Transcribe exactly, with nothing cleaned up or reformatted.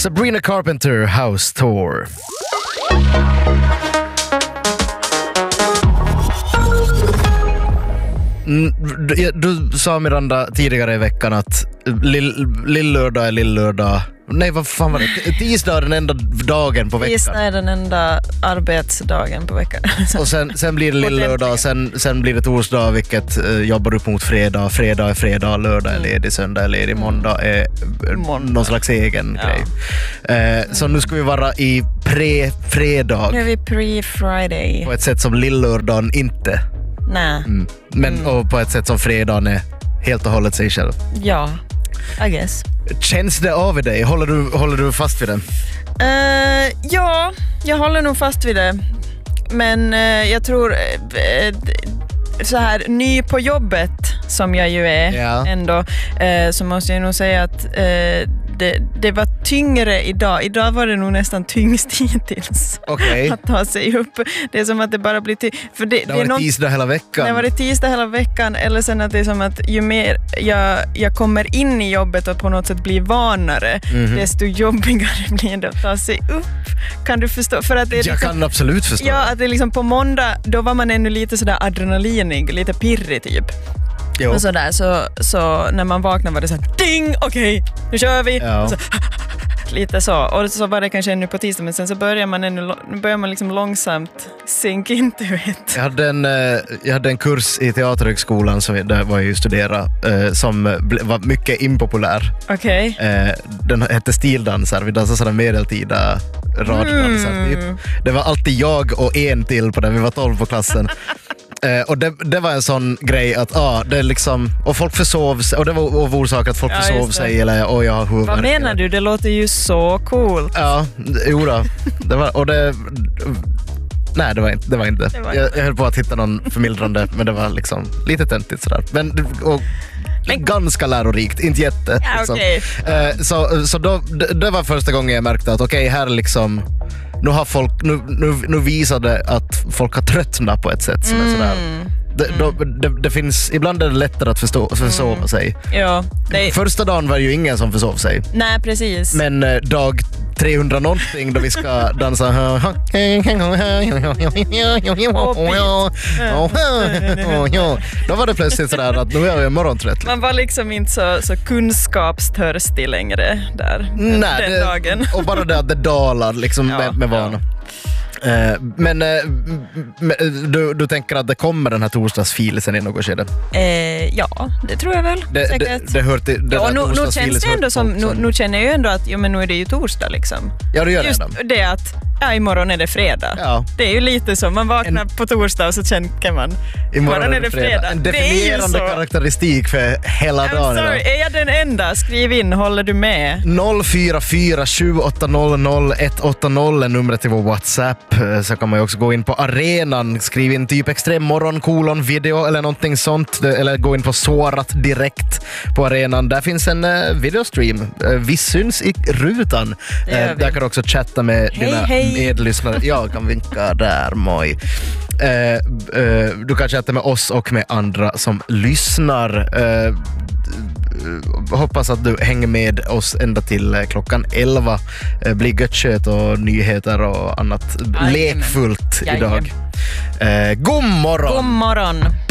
Sabrina Carpenter House Tour. Mm, du, du sa Miranda tidigare i veckan att lill-lördag är lill-lördag. Nej, vad fan var det? Tisdag är den enda dagen på veckan. Tisdag är den enda arbetsdagen på veckan. Och sen, sen blir det lill-lördag, sen, sen blir det torsdag, vilket eh, jobbar upp mot fredag. Fredag är fredag, lördag är ledig, söndag är ledig, måndag är måndag. Någon slags egen ja. grej. Eh, så mm. nu ska vi vara i pre-fredag. Nu är vi pre-Friday. På ett sätt som lill-lördagen inte. Nej. Mm. Men mm. och på ett sätt som fredagen är helt och hållet sig själv. Ja, I guess. Känns det av i dig? Håller du, håller du fast vid det? Uh, ja, jag håller nog fast vid det. Men uh, jag tror uh, så här ny på jobbet som jag ju är ja. ändå uh, så måste jag nog säga att uh, det, det var tyngre idag. Idag var det nog nästan tyngst hittills okay. att ta sig upp. Det är som att det bara blir ty- för det, det, det var är någon... tisdag hela veckan. Det var det tisdag hela veckan. Eller sen att det är som att ju mer jag, jag kommer in i jobbet och på något sätt blir vanare, mm-hmm. desto jobbigare blir det att ta sig upp. Kan du förstå? För att det är jag liksom, kan absolut förstå. Ja, att det är liksom på måndag, då var man ännu lite sådär adrenalinig, lite pirrig typ. Jo. Och sådär, så, så när man vaknade var det såhär ding, okej, okay, nu kör vi. Ja. Så, lite så. Och så var det kanske ännu på tisdag, men sen så börjar man ännu, börjar man liksom långsamt sink into it. Jag hade en, jag hade en kurs i Teaterhögskolan som där var jag ju studerade, som var mycket impopulär. Okej. Okay. Den hette stildansar. Vi dansade sådana medeltida raddansar mm. typ. Det var alltid jag och en till på den. Vi var tolv på klassen. Uh, och det, det var en sån grej att ah, det liksom, och folk försov sig, och det var av orsak att folk ja, försov sig eller och jag huvudvärk. Vad menar du? Det låter ju så coolt. Ja, jo då. Det var, och det nej, det var inte. Det var inte. Det var jag, inte. jag höll på att hitta någon förmildrande, men det var liksom lite töntigt sådär. Men och, men ganska lärorikt, inte jätte. Ja, liksom. okay. uh, så så då, det, det var första gången jag märkte att okej, okay, här liksom nu har folk nu, nu, nu visade att folk har tröttnat på ett sätt som är sådär. Det, mm. då, det, det finns, ibland är det lättare att förstå, försova mm. sig. Ja, det... Första dagen var ju ingen som försov sig. Nej, precis. Men eh, dag trehundra någonting då vi ska dansa då var det plötsligt sådär att nu är jag morgontrött. Man var liksom inte så, så kunskapstörstig längre där. Nej, den det, dagen. Och bara det att det dalar liksom ja, med, med vana. Ja. Uh, men uh, du, du tänker att det kommer den här torsdagsfilisen i något skede? Uh, ja, det tror jag väl. Det, det, det hör till, det ja, nu, nu känns det ändå som, nu, nu känner jag ju ändå att ja, men nu är det ju torsdag liksom. Ja, det gör just det. det att ja, imorgon är det fredag. Ja. Det är ju lite så, man vaknar en, på torsdag och så tänker man imorgon, imorgon är det fredag. fredag. En definierande karaktäristik för hela I'm dagen. Sorry. Är jag den enda? Skriv in, håller du med? noll fyra fyra sju åtta noll noll ett åtta noll är numret till vår WhatsApp. Så kan man ju också gå in på arenan, skriv in typ extrem morgon, kolon, video eller någonting sånt. Eller gå in på Sårat direkt på arenan. Där finns en uh, videostream. Uh, vi syns i rutan. Uh, där kan du också chatta med hej, dina hej. medlyssnare. Jag kan vinka där, moj. Uh, uh, du kan chatta med oss och med andra som lyssnar. Uh, hoppas att du hänger med oss ända till klockan elva. Blir göttkött och nyheter och annat Aj, lekfullt men. idag. Eh, god morgon! God morgon!